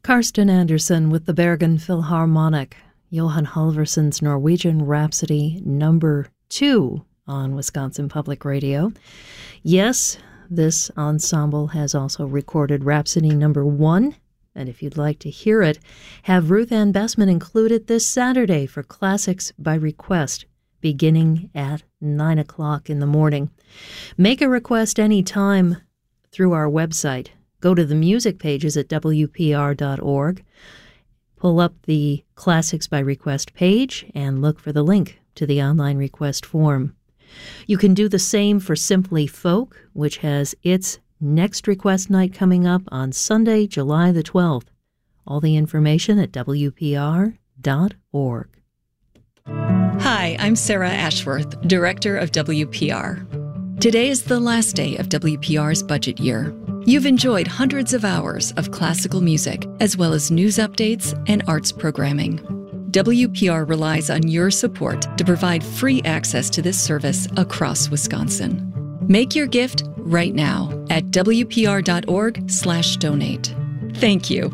Karsten Andersen with the Bergen Philharmonic, Johan Halvorsen's Norwegian Rhapsody number 2 on Wisconsin Public Radio. Yes, this ensemble has also recorded Rhapsody number 1, and if you'd like to hear it, have Ruth Ann Bessman include it this Saturday for Classics by Request, beginning at 9 o'clock in the morning. Make a request anytime through our website. Go to the music pages at WPR.org, pull up the Classics by Request page, and look for the link to the online request form. You can do the same for Simply Folk, which has its next request night coming up on Sunday, July the 12th. All the information at WPR.org. Hi, I'm Sarah Ashworth, Director of WPR. Today is the last day of WPR's budget year. You've enjoyed hundreds of hours of classical music, as well as news updates and arts programming. WPR relies on your support to provide free access to this service across Wisconsin. Make your gift right now at WPR.org/donate. Thank you.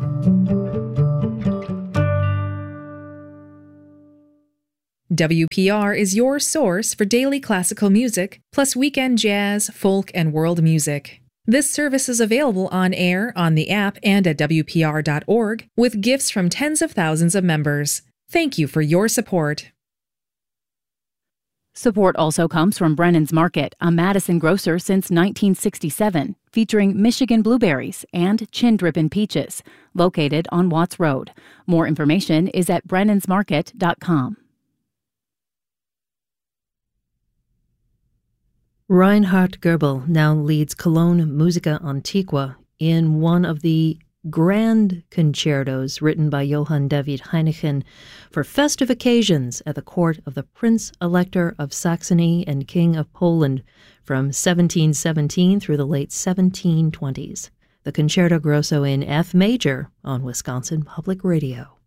WPR is your source for daily classical music, plus weekend jazz, folk, and world music. This service is available on air, on the app, and at WPR.org, with gifts from tens of thousands of members. Thank you for your support. Support also comes from Brennan's Market, a Madison grocer since 1967, featuring Michigan blueberries and Chin Drippin' peaches, located on Watts Road. More information is at brennansmarket.com. Reinhard Goebel now leads Cologne Musica Antiqua in one of the grand concertos written by Johann David Heineken for festive occasions at the court of the Prince Elector of Saxony and King of Poland from 1717 through the late 1720s. The Concerto Grosso in F major on Wisconsin Public Radio.